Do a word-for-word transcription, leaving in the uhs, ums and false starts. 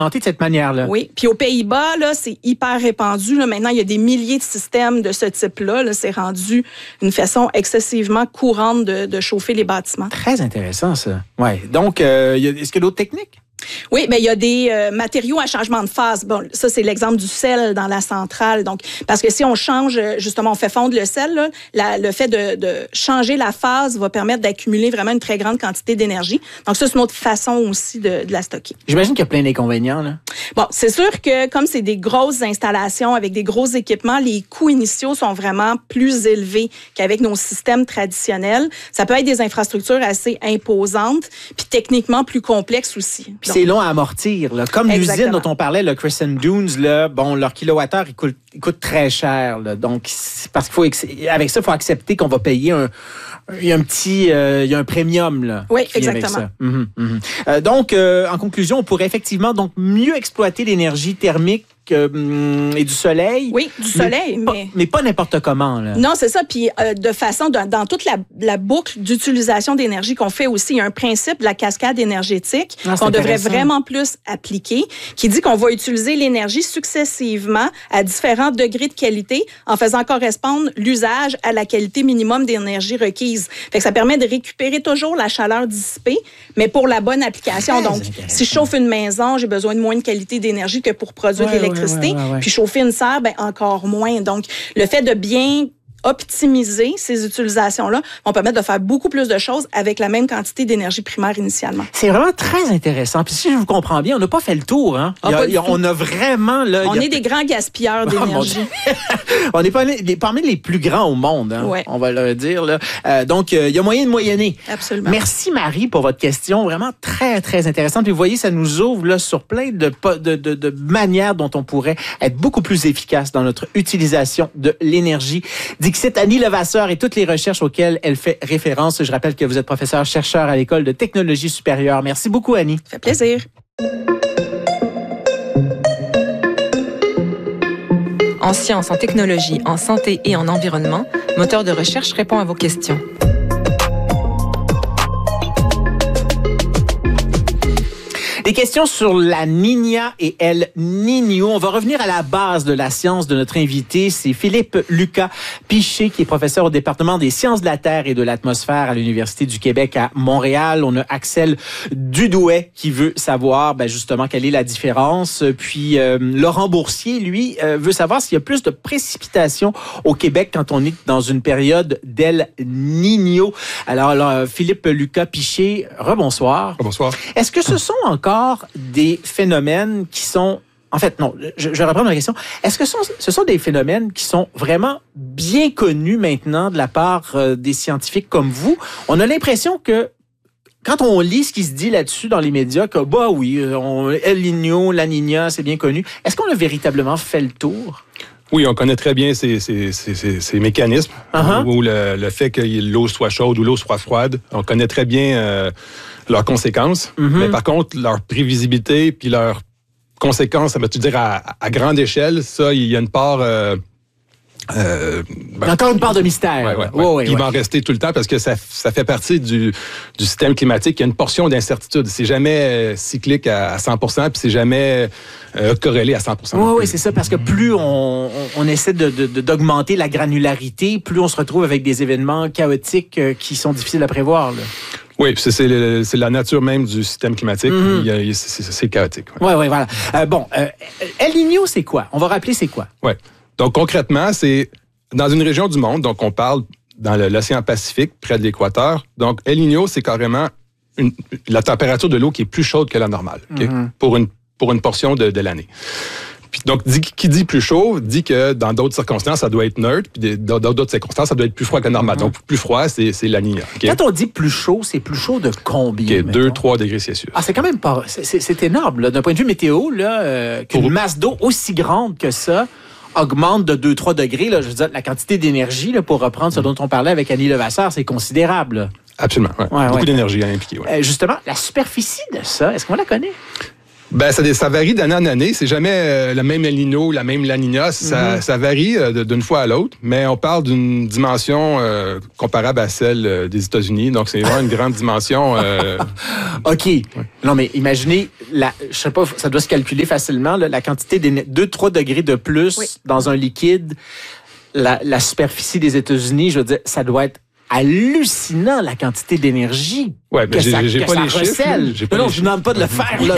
de cette manière-là. Oui. Puis aux Pays-Bas, là, c'est hyper répandu. Là. Maintenant, il y a des milliers de systèmes de ce type-là. Là. C'est rendu une façon excessivement courante de, de chauffer les bâtiments. Très intéressant, ça. Ouais. Donc, euh, y a, est-ce qu'il y a d'autres techniques? Oui, bien, il y a des euh, matériaux à changement de phase. Bon, ça, c'est l'exemple du sel dans la centrale. Donc, parce que si on change, justement, on fait fondre le sel, là, la, le fait de, de changer la phase va permettre d'accumuler vraiment une très grande quantité d'énergie. Donc, ça, c'est une autre façon aussi de, de la stocker. J'imagine qu'il y a plein d'inconvénients, là. Bon, c'est sûr que comme c'est des grosses installations avec des gros équipements, les coûts initiaux sont vraiment plus élevés qu'avec nos systèmes traditionnels. Ça peut être des infrastructures assez imposantes, puis techniquement plus complexes aussi. Puis c'est long à amortir, là. Comme l'usine dont on parlait, le Crescent Dunes, là, bon, leur kilowattheure, il coûte, il coûte très cher, là. Donc, parce qu'il faut, avec ça, il faut accepter qu'on va payer un, il y a un petit, euh, il y a un premium, là. Oui, exactement. Mm-hmm, mm-hmm. Euh, donc, euh, en conclusion, on pourrait effectivement donc mieux exploiter l'énergie thermique euh, et du soleil. Oui, du soleil, mais... mais... Pas, mais pas n'importe comment, là. Non, c'est ça. Puis, euh, de façon, dans, dans toute la, la boucle d'utilisation d'énergie qu'on fait aussi, il y a un principe de la cascade énergétique ah, qu'on devrait vraiment plus appliquer, qui dit qu'on va utiliser l'énergie successivement à différents degrés de qualité en faisant correspondre l'usage à la qualité minimum d'énergie requise. Fait que ça permet de récupérer toujours la chaleur dissipée, mais pour la bonne application. Donc, si je chauffe une maison, j'ai besoin de moins de qualité d'énergie que pour produire ouais, l'électricité. Ouais, ouais, ouais, ouais. Puis chauffer une serre, ben encore moins. Donc, le fait de bien optimiser ces utilisations-là vont permettre de faire beaucoup plus de choses avec la même quantité d'énergie primaire initialement. C'est vraiment très intéressant. Puis si je vous comprends bien, on n'a pas fait le tour. Hein? Ah, il y a, il y a, on a vraiment... Là, on il y a... est des grands gaspilleurs d'énergie. On est parmi, parmi les plus grands au monde, hein? Ouais. On va le dire. Là. Euh, donc, euh, il y a moyen de moyenner. Absolument. Merci Marie pour votre question. Vraiment très, très intéressante. Puis vous voyez, ça nous ouvre là, sur plein de, de, de, de manières dont on pourrait être beaucoup plus efficace dans notre utilisation de l'énergie. Dixit Annie Levasseur et toutes les recherches auxquelles elle fait référence. Je rappelle que vous êtes professeur-chercheur à l'École de technologie supérieure. Merci beaucoup, Annie. Ça fait plaisir. En sciences, en technologie, en santé et en environnement, Moteur de recherche répond à vos questions. Des questions sur la Niña et El Niño. On va revenir à la base de la science de notre invité. C'est Philippe Lucas Piché, qui est professeur au département des sciences de la Terre et de l'atmosphère à l'Université du Québec à Montréal. On a Axel Dudouet qui veut savoir ben, justement quelle est la différence. Puis euh, Laurent Boursier, lui, euh, veut savoir s'il y a plus de précipitations au Québec quand on est dans une période d'El Niño. Alors, alors Philippe Lucas Piché, rebonsoir. Bonsoir. Est-ce que ce sont encore des phénomènes qui sont... En fait, non, je, je vais reprendre ma question. Est-ce que ce sont, ce sont des phénomènes qui sont vraiment bien connus maintenant de la part euh, des scientifiques comme vous? On a l'impression que quand on lit ce qui se dit là-dessus dans les médias, que bah oui, on, El Niño, la Niña, c'est bien connu. Est-ce qu'on a véritablement fait le tour? Oui, on connaît très bien ces, ces, ces, ces, ces mécanismes, uh-huh. ou le, le fait que l'eau soit chaude ou l'eau soit froide. On connaît très bien euh, leurs conséquences, mm-hmm. mais par contre, leur prévisibilité puis leurs conséquences, ça veut dire à, à grande échelle, ça, il y a une part... Euh, Euh, ben, encore une part de mystère. Ouais, ouais, ouais. Oh, ouais, il ouais. va en rester tout le temps parce que ça, ça fait partie du, du système climatique. Il y a une portion d'incertitude. C'est jamais cyclique à cent pour cent puis c'est jamais euh, corrélé à cent pour cent. Oui, oui, c'est ça. Parce que plus on, on, on essaie de, de, d'augmenter la granularité, plus on se retrouve avec des événements chaotiques euh, qui sont difficiles à prévoir. Là. Oui, c'est, c'est, le, c'est la nature même du système climatique. Mm-hmm. Il y a, c'est, c'est chaotique. Oui, oui, ouais, voilà. Euh, bon, euh, El Niño, c'est quoi? On va rappeler c'est quoi? Oui. Donc, concrètement, c'est dans une région du monde, donc on parle dans le, l'océan Pacifique, près de l'équateur. Donc, El Niño, c'est carrément une, la température de l'eau qui est plus chaude que la normale, okay? mm-hmm. pour, une, pour une portion de, de l'année. Puis, donc, dit, qui dit plus chaud, dit que dans d'autres circonstances, ça doit être neutre, puis dans d'autres circonstances, ça doit être plus froid que normal. Mm-hmm. Donc, plus froid, c'est, c'est la Niña. Okay? Quand on dit plus chaud, c'est plus chaud de combien? Okay, deux à trois degrés Celsius. Ah, c'est quand même pas... C'est, c'est, c'est énorme, là, d'un point de vue météo, là, euh, qu'une pour... masse d'eau aussi grande que ça augmente de deux à trois degrés. Là, je veux dire, la quantité d'énergie, là, pour reprendre ce dont on parlait avec Annie Levasseur, c'est considérable. Là. Absolument. Ouais. Ouais, Beaucoup ouais. d'énergie à impliquer. Ouais. Euh, justement, la superficie de ça, est-ce qu'on la connaît? Ben, ça, ça varie d'année en année. C'est jamais euh, le même El Niño, la même La Niña. Ça, mm-hmm. ça varie euh, d'une fois à l'autre, mais on parle d'une dimension euh, comparable à celle euh, des États-Unis. Donc, c'est vraiment une grande dimension. Euh... OK. Ouais. Non, mais imaginez, la, je sais pas, ça doit se calculer facilement, là, la quantité de deux à trois degrés de plus oui. dans un liquide. La, la superficie des États-Unis, je veux dire, ça doit être hallucinant, la quantité d'énergie ouais, que j'ai, ça, j'ai que pas ça les recèle. Chiffres, j'ai pas non, les non, je ne demande pas de le faire, là,